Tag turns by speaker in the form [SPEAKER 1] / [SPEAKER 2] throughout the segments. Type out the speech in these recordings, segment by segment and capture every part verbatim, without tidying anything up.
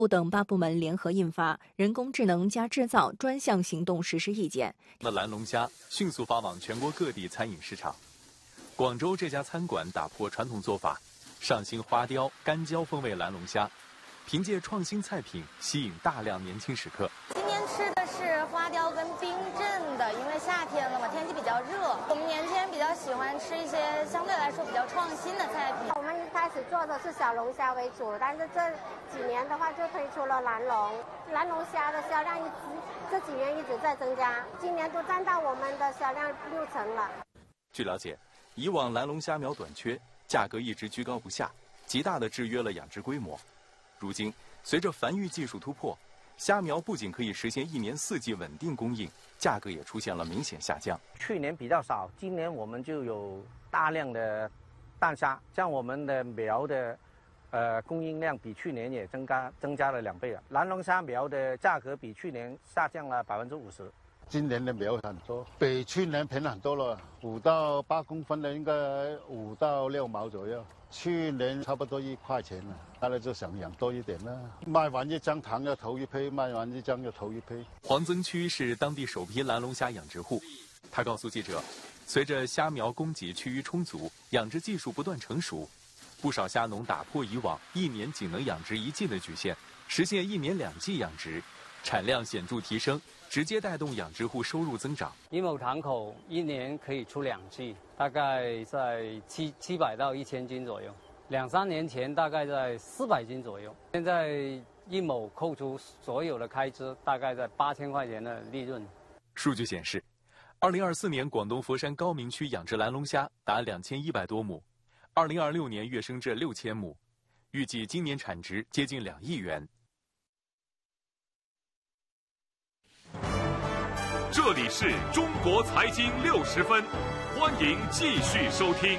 [SPEAKER 1] 部等八部门联合印发《人工智能加制造专项行动实施意见》。
[SPEAKER 2] 那蓝龙虾迅速发往全国各地餐饮市场。广州这家餐馆打破传统做法，上新花雕、干椒风味蓝龙虾，凭借创新菜品吸引大量年轻食客。
[SPEAKER 3] 今天吃的是花雕跟冰镇的，因为夏天了嘛，天气比较热，我们年轻人比较喜欢吃一些相对来说比较创新的菜品。
[SPEAKER 4] 我们一开始做的是小龙虾为主，但是这几年的话就推出了蓝龙，蓝龙虾的销量一直这几年一直在增加，今年都占到我们的销量六成了。
[SPEAKER 2] 据了解，以往蓝龙虾苗短缺，价格一直居高不下，极大地制约了养殖规模。如今，随着繁育技术突破，虾苗不仅可以实现一年四季稳定供应，价格也出现了明显下降。
[SPEAKER 5] 去年比较少，今年我们就有大量的淡虾，像我们的苗的呃供应量比去年也增加增加了两倍了。蓝龙虾苗的价格比去年下降了百分之五十。
[SPEAKER 6] 今年的苗很多，比去年便宜很多了，五到八公分的应该五到六毛左右，去年差不多一块钱了，大家就想养多一点了。卖完一张糖要投一批，卖完一张要投一批。
[SPEAKER 2] 黄增区是当地首批蓝龙虾养殖户，他告诉记者，随着虾苗供给趋于充足，养殖技术不断成熟，不少虾农打破以往一年仅能养殖一季的局限，实现一年两季养殖，产量显著提升，直接带动养殖户收入增长。
[SPEAKER 7] 乙某塘口一年可以出两季，大概在七七百到一千斤左右。两三年前大概在四百斤左右，现在一亩扣除所有的开支，大概在八千块钱的利润。
[SPEAKER 2] 数据显示，二零二四年广东佛山高明区养殖蓝龙虾达两千一百多亩，二零二六年跃升至六千亩，预计今年产值接近两亿元。
[SPEAKER 8] 这里是中国财经六十分，欢迎继续收听。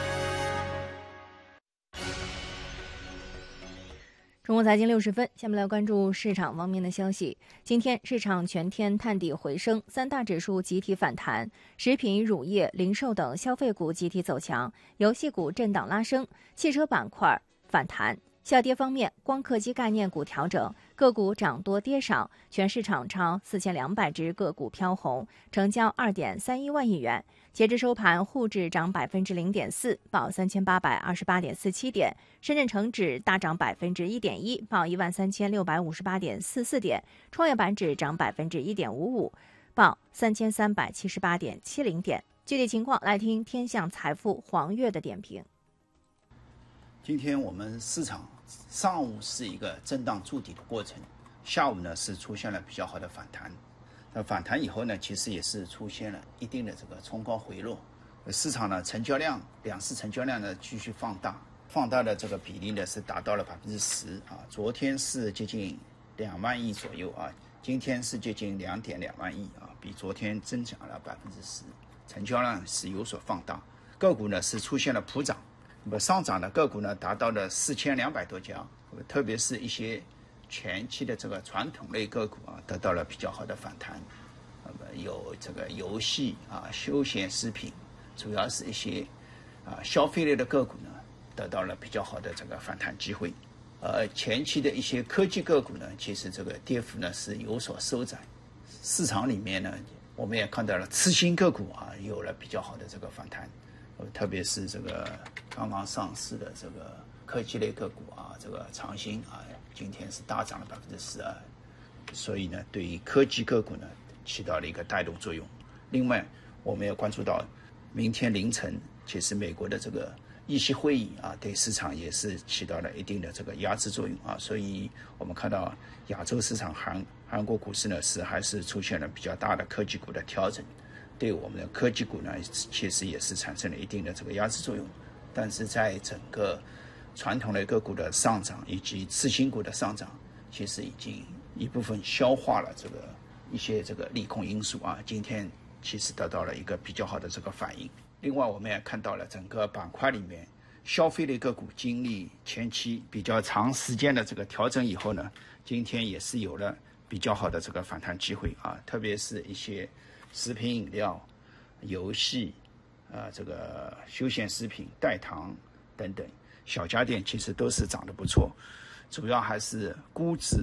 [SPEAKER 1] 中国财经六十分，下面来关注市场方面的消息。今天市场全天探底回升，三大指数集体反弹，食品、乳业、零售等消费股集体走强，游戏股震荡拉升，汽车板块反弹。下跌方面，光刻机概念股调整，个股涨多跌少，全市场超四千两百只个股飘红，成交二点三一万亿元。截至收盘，沪指涨百分之零点四，报三千八百二十八点四七点；深圳成指大涨百分之一点一，报一万三千六百五十八点四四点；创业板指涨百分之一点五五，报三千三百七十八点七零点。具体情况来听天象财富黄月的点评。
[SPEAKER 9] 今天我们市场上午是一个震荡筑底的过程，下午呢是出现了比较好的反弹。那反弹以后呢，其实也是出现了一定的这个冲高回落。市场呢成交量，两市成交量呢继续放大，放大的这个比例呢是达到了百分之十啊。昨天是接近两万亿左右啊，今天是接近两点两万亿啊，比昨天增长了百分之十，成交量是有所放大。个股呢是出现了普涨。那么上涨的个股呢，达到了四千两百多家，特别是一些前期的这个传统类个股啊，得到了比较好的反弹。那么有这个游戏啊、休闲食品，主要是一些啊消费类的个股呢，得到了比较好的这个反弹机会。而前期的一些科技个股呢，其实这个跌幅呢是有所收窄。市场里面呢，我们也看到了次新个股啊，有了比较好的这个反弹。特别是这个刚刚上市的这个科技类个股啊，这个长兴啊，今天是大涨了百分之十二，所以呢，对于科技个股呢起到了一个带动作用。另外，我们也关注到明天凌晨，其实美国的这个议息会议啊，对市场也是起到了一定的这个压制作用啊，所以我们看到亚洲市场韩韩国股市呢是还是出现了比较大的科技股的调整。对我们的科技股呢，其实也是产生了一定的这个压制作用，但是在整个传统类个股的上涨以及次新股的上涨，其实已经一部分消化了这个一些这个利空因素啊。今天其实得到了一个比较好的这个反应。另外，我们也看到了整个板块里面消费类个股经历前期比较长时间的这个调整以后呢，今天也是有了比较好的这个反弹机会啊，特别是一些食品饮料、游戏、啊、呃、这个休闲食品、代糖等等小家电，其实都是涨得不错。 主要还是估值。